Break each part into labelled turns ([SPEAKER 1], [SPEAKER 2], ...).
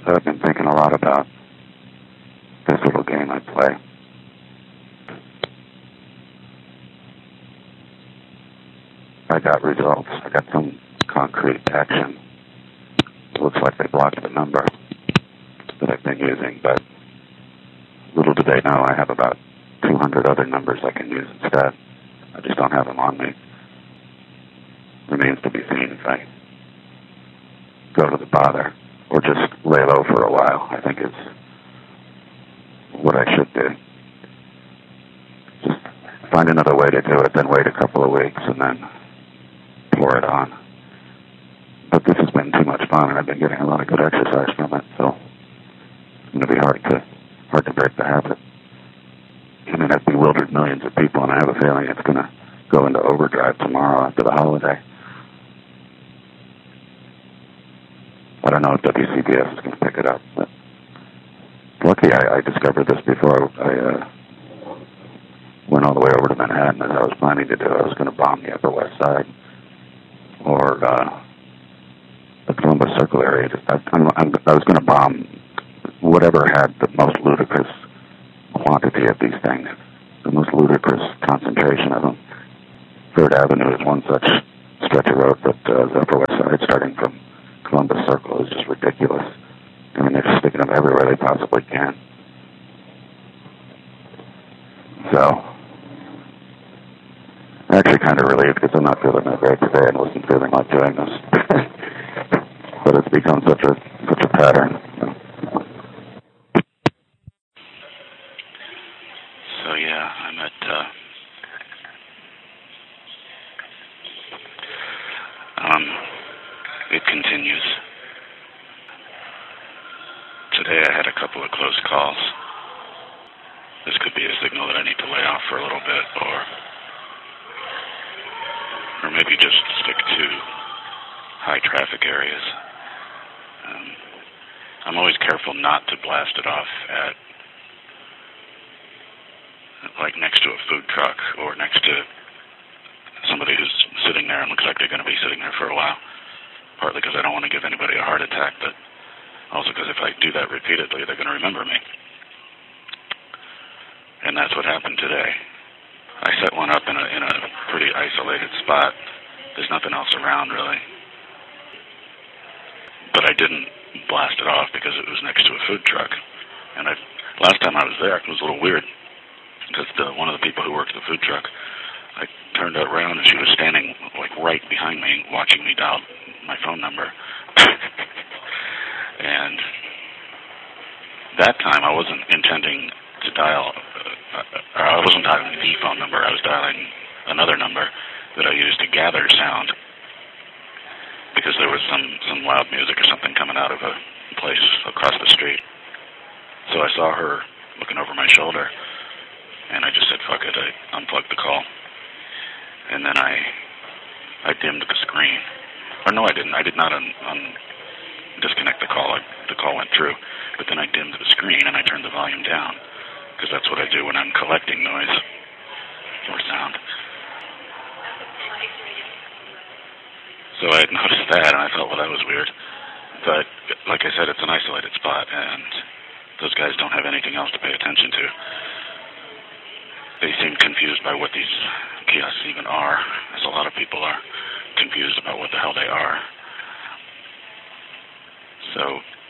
[SPEAKER 1] So I've been thinking a lot about this little game I play. I got results. I got some concrete action. It looks like they blocked the number that I've been using, but little do they know I have about 200 other numbers I can use instead. I just don't have them on me. Remains to be seen if I go to the bother or just lay low for a while. I think it's what I should do. Just find another way to do it, then wait a couple of weeks and then pour it on. But this has been too much fun, and I've been getting a lot of good exercise from it, so it's going to be hard to break the habit. I mean, I've bewildered millions of people, and I have a feeling it's going to go into overdrive tomorrow after the holiday. I don't know if WCBS is going to pick it up, but lucky I discovered this before I went all the way over to Manhattan, as I was planning to do. I was going to bomb the Upper West Side or the Columbus Circle area. I was going to bomb whatever had the most ludicrous quantity of these things, the most ludicrous concentration of them. Third Avenue is one such stretch of road, but the Upper West Side, starting from Columbus Circle, is just ridiculous. I mean, they're just sticking them everywhere they possibly can. So, I'm actually kind of relieved because I'm not feeling that great today and wasn't feeling like doing this. But it's become such a pattern. So yeah, I'm at it continues. Today I had a couple of close calls. This could be a signal that I need to lay off for a little bit, or maybe just stick to high traffic areas. I'm always careful not to blast it off at like next to a food truck or next to somebody who's sitting there and looks like they're going to be sitting there for a while. Partly because I don't want to give anybody a heart attack, but also because if I do that repeatedly, they're going to remember me. And that's what happened today. I set one up in a pretty isolated spot. There's nothing else around, really. But I didn't blast it off because it was next to a food truck. And last time I was there, it was a little weird because one of the people who worked the food truck, I turned around and she was standing like right behind me, watching me dial my phone number. And that time I wasn't intending to dial, I wasn't dialing the phone number, I was dialing another number that I used to gather sound because there was some loud music or something coming out of a place across the street. So I saw her looking over my shoulder, and I just said, fuck it, I unplugged the call. And then I dimmed the screen. Or no, I didn't. I did not disconnect the call. The call went through. But then I dimmed the screen and I turned the volume down, because that's what I do when I'm collecting noise or sound. So I had noticed that, and I thought, well, that was weird. But like I said, it's an isolated spot, and those guys don't have anything else to pay attention to. They seem confused by what these kiosks even are, as a lot of people are confused about what the hell they are. So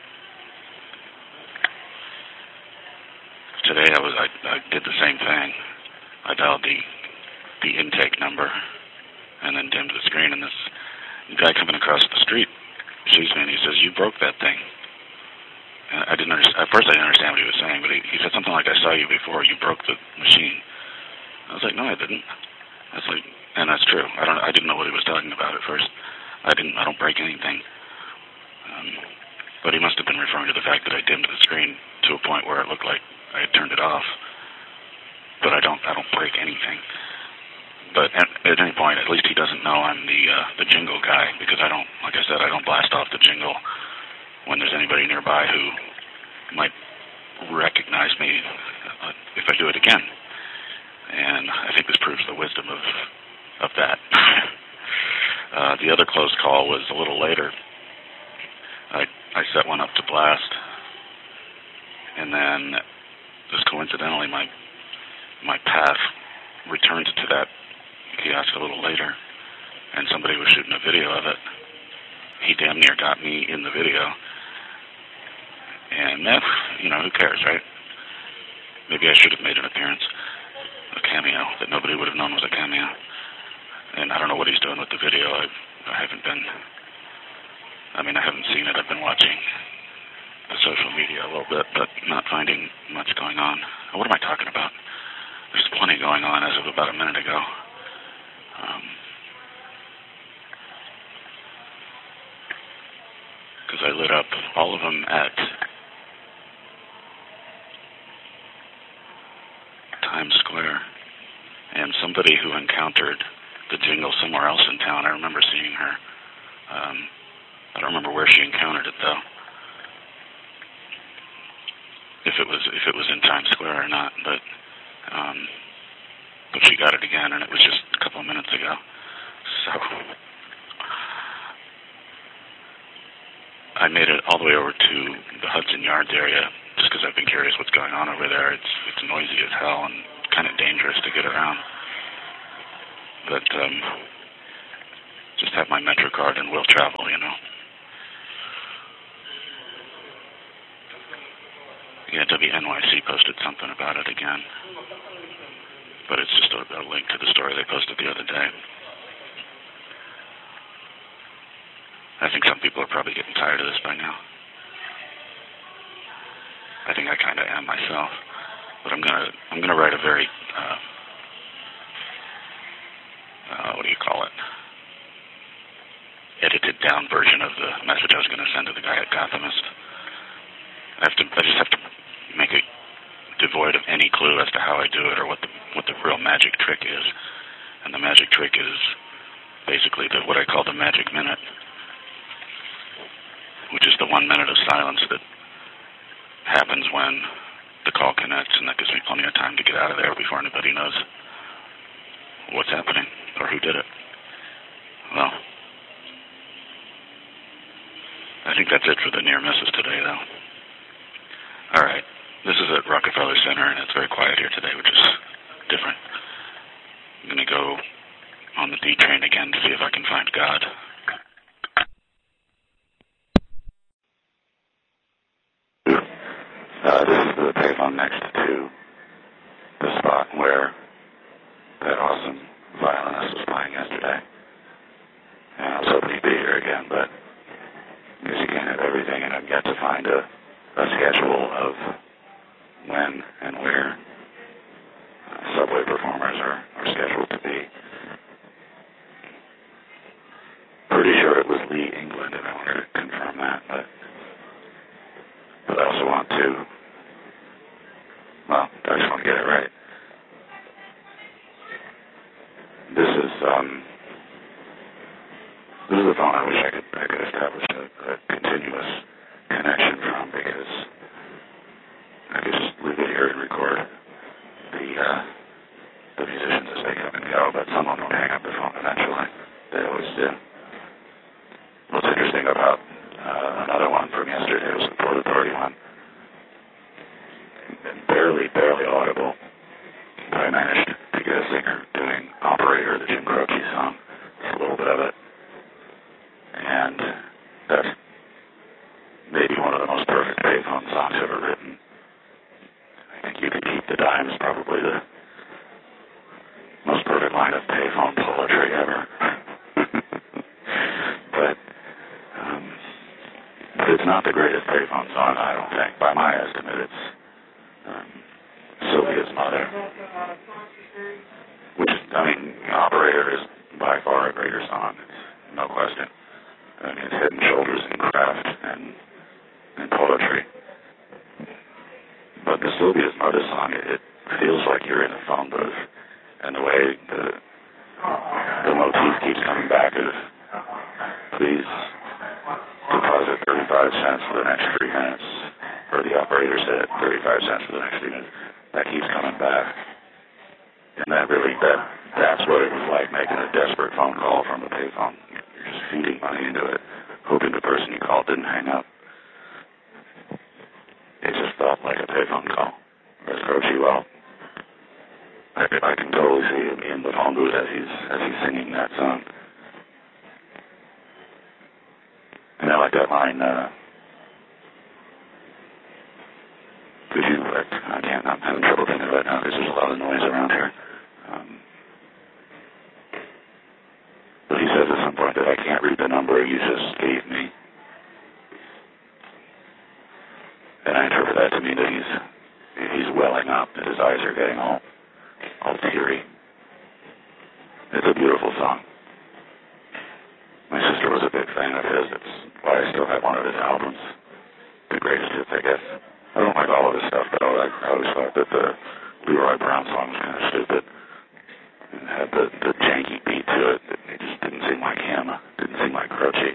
[SPEAKER 1] today I did the same thing. I dialed the intake number and then dimmed the screen, and this guy coming across the street sees me and he says, "You broke that thing." And I didn't understand. At first I didn't understand what he was saying, but he said something like, "I saw you before. You broke the machine." I was like, "No, I didn't." I was like, and that's true. I didn't know what he was talking about at first. I don't break anything. But he must have been referring to the fact that I dimmed the screen to a point where it looked like I had turned it off. But I don't break anything. But at any point, at least he doesn't know I'm the jingle guy, because like I said, I don't blast off the jingle when there's anybody nearby who might recognize me if I do it again. And I think this proves the wisdom of that. The other close call was a little later. I set one up to blast, And then, just coincidentally, my path returned to that kiosk a little later, and somebody was shooting a video of it. He damn near got me in the video. And, who cares, right? Maybe I should have made an appearance, a cameo, that nobody would have known was a cameo. And I don't know what he's doing with the video. I haven't seen it. I've been watching the social media a little bit, but not finding much going on. What am I talking about? There's plenty going on as of about a minute ago. Because I lit up all of them at Times Square, and somebody who encountered the jingle somewhere else in town, I remember seeing her. I don't remember where she encountered it, though. If it was in Times Square or not, but she got it again, and it was just a couple of minutes ago. So I made it all the way over to the Hudson Yards area just because I've been curious what's going on over there. It's noisy as hell and kind of dangerous to get around. But just have my Metro card and will travel, Yeah, WNYC posted something about it again. But it's just a link to the story they posted the other day. I think some people are probably getting tired of this by now. I think I kind of am myself. But I'm gonna write a very what do you call it? Edited down version of the message I was going to send to the guy at Gothamist. I just have to make it devoid of any clue as to how I do it or what the real magic trick is. And the magic trick is basically what I call the magic minute, which is the 1 minute of silence that happens when the call connects, and that gives me plenty of time to get out of there before anybody knows what's happening or who did it. Well, I think that's it for the near misses today, though. All right. This is at Rockefeller Center, and it's very quiet here today, which is different. I'm going to go on the D train again to see if I can find God. This is the payphone next to the spot where that awesome violinist was playing yesterday. And I was hoping he'd be here again, but I guess you can't have everything, and I've got to find a schedule of when and where subway performers are scheduled to be. Pretty sure it was Lee, England, and I wanted to confirm that, but I also want to, I just want to get it right. This is the phone I wish I could establish a continuous connection from, because I could just leave it here and record the musicians as they come and go, but some of them don't hang up the phone eventually. They always do. What's interesting about another one from yesterday was the Port Authority one. Barely audible, but I managed to get a singer doing Operator, the Jim Croce song, just a little bit of it. And that's maybe one of the most perfect payphone songs ever written. I think You Could Keep the Dimes, probably the most perfect line of payphone poetry ever. But it's not the greatest payphone song, I don't think. By my estimate, it's Sylvia's Mother, which, Operator is by far a greater song, no question. It's head and shoulders in craft and poetry. But the Sylvia's Mother song, it feels like you're in a phone booth, and the way the motif keeps coming back is, please deposit 35 cents for the next 3 minutes, or the operator said 35 cents for the next 3 minutes. That keeps coming back. And that's what it was like making a desperate phone call from a payphone. You're just feeding money into it, hoping the person you called didn't hang up. It's just
[SPEAKER 2] up like a payphone call. Whereas Croce, well, I can totally see him in the phone booth as he's singing that song. And I like that line, could you, I'm having trouble thinking about it now because there's a lot of noise around here. But he says at some point that I can't read the number you just gave me. And I interpret that to mean that he's welling up, that his eyes are getting all teary. It's a beautiful song. My sister was a big fan of his. That's why I still have one of his albums. The greatest hits, I guess. I don't like all of his stuff, but I always thought that the Leroy Brown song was kind of stupid. It had the janky beat to it. It just didn't seem like him. Didn't seem like Croce.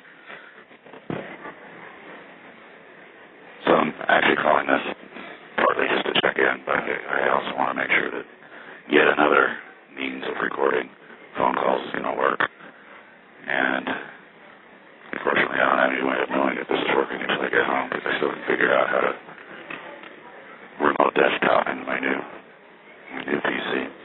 [SPEAKER 2] So I'm actually calling this partly just to check in, but I also want to make sure that yet another means of recording phone calls is going to work. And unfortunately, I don't have any way of knowing if this is working until I get home, because I still haven't figured out how to remote desktop into my new PC.